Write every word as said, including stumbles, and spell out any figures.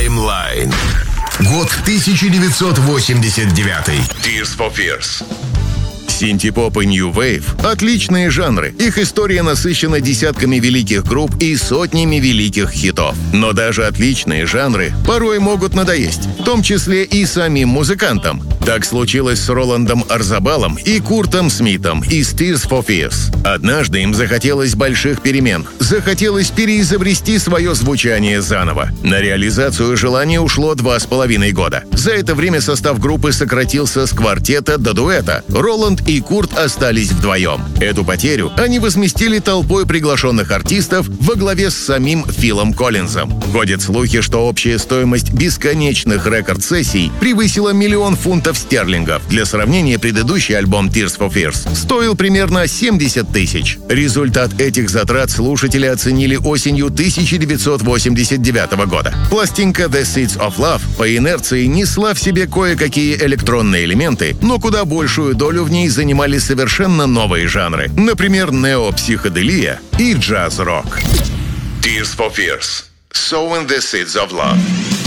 Таймлайн. Год тысяча девятьсот восемьдесят девятый. Tears for Fears. Синти-поп и нью-вейв – отличные жанры. Их история насыщена десятками великих групп и сотнями великих хитов. Но даже отличные жанры порой могут надоесть, в том числе и самим музыкантам. Так случилось с Роландом Арзабалом и Куртом Смитом из Tears for Fears. Однажды им захотелось больших перемен. Захотелось переизобрести свое звучание заново. На реализацию желания ушло два с половиной года. За это время состав группы сократился с квартета до дуэта. Роланд и Курт остались вдвоем. Эту потерю они возместили толпой приглашенных артистов во главе с самим Филом Коллинзом. Ходят слухи, что общая стоимость бесконечных рекорд-сессий превысила миллион фунтов стерлингов. Для сравнения, предыдущий альбом Tears for Fears стоил примерно семьдесят тысяч. Результат этих затрат слушатели оценили осенью тысяча девятьсот восемьдесят девятого года. Пластинка The Seeds of Love по инерции несла в себе кое-какие электронные элементы, но куда большую долю в ней занимали совершенно новые жанры. Например, неопсиходелия и джаз-рок. Tears for Fears. Sowing the Seeds of Love.